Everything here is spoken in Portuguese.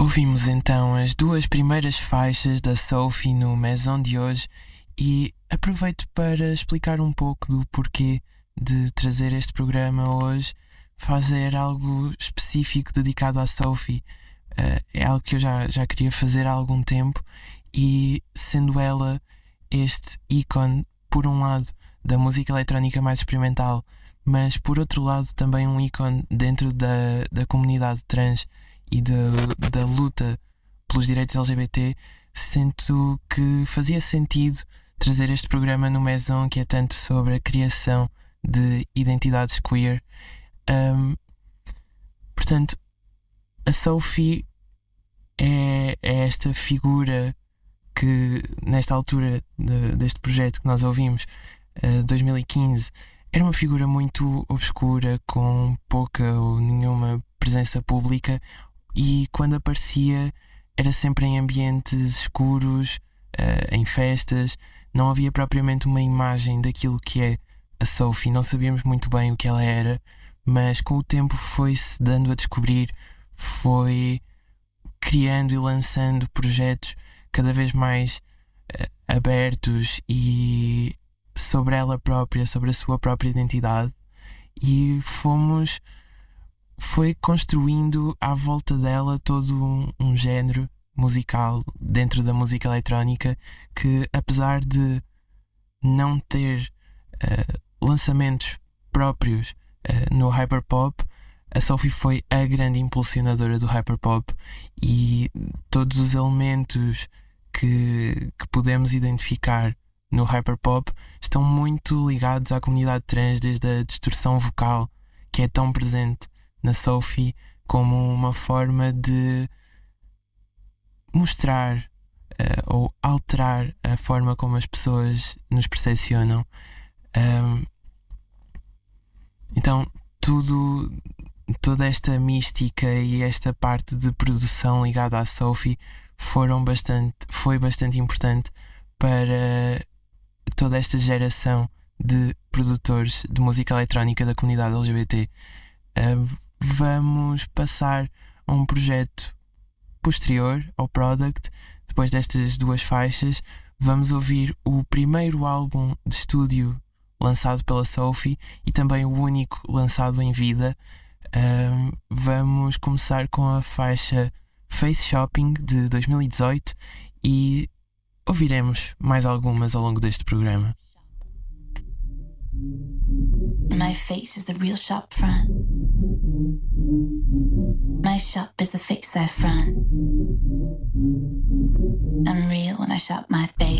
Ouvimos então as duas primeiras faixas da Sophie no Maison de hoje e aproveito para explicar um pouco do porquê de trazer este programa hoje, fazer algo específico dedicado à Sophie. É algo que eu já queria fazer há algum tempo e sendo ela este ícone, por um lado, da música eletrónica mais experimental, mas por outro lado também um ícone dentro da comunidade trans e da luta pelos direitos LGBT, sinto que fazia sentido trazer este programa no Maison, que é tanto sobre a criação de identidades queer. Portanto, a Sophie é esta figura que, nesta altura deste projeto que nós ouvimos, 2015, era uma figura muito obscura, com pouca ou nenhuma presença pública, e quando aparecia era sempre em ambientes escuros, em festas. Não havia propriamente uma imagem daquilo que é a Sophie, não sabíamos muito bem o que ela era, mas com o tempo foi-se dando a descobrir, foi criando e lançando projetos cada vez mais abertos e sobre ela própria, sobre a sua própria identidade, e foi construindo à volta dela todo um género musical dentro da música eletrónica que, apesar de não ter lançamentos próprios no hyperpop, a Sophie foi a grande impulsionadora do hyperpop, e todos os elementos que podemos identificar no hyperpop estão muito ligados à comunidade trans, desde a distorção vocal, que é tão presente na Sophie, como uma forma de mostrar ou alterar a forma como as pessoas nos percepcionam. Então toda esta mística e esta parte de produção ligada à Sophie foi bastante importante para toda esta geração de produtores de música eletrónica da comunidade LGBT. Vamos passar a um projeto posterior ao Product. Depois destas duas faixas, vamos ouvir o primeiro álbum de estúdio lançado pela Sophie e também o único lançado em vida. Vamos começar com a faixa Face Shopping de 2018 e ouviremos mais algumas ao longo deste programa. My face is the real shop front. My shop is the face I front. I'm real when I shop my face.